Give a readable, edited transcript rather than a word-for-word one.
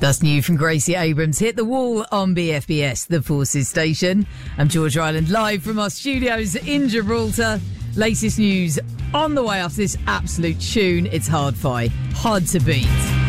That's new from Gracie Abrams. Hit the Wall on BFBS, the Forces station. I'm Georgia Island, live from our studios in Gibraltar. Latest news on the way after this absolute tune. It's Hard Fi, hard to beat.